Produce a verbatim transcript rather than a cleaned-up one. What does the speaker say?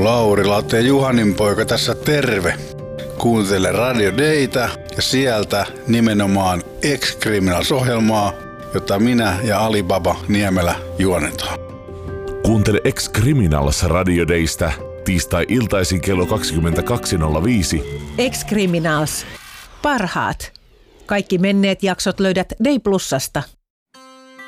Lauri Laute Juhanin poika tässä terve. Kuuntele Radio Daytä ja sieltä nimenomaan Ex-Criminals-ohjelmaa, jota minä ja Alibaba Niemelä juonetaan. Kuuntele Ex-Criminals Radio Daystä tiistai-iltaisin kello kaksikymmentäkaksi nolla viisi. Ex-Criminals. Parhaat. Kaikki menneet jaksot löydät Day Plusasta.